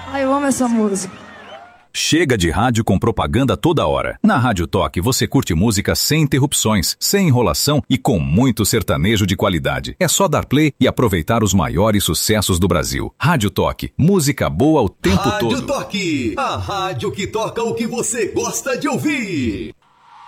Ai, eu amo essa música. Chega de rádio com propaganda toda hora. Na Rádio Toque você curte música sem interrupções, sem enrolação e com muito sertanejo de qualidade. É só dar play e aproveitar os maiores sucessos do Brasil. Rádio Toque, música boa o tempo todo. Rádio Toque, a rádio que toca o que você gosta de ouvir.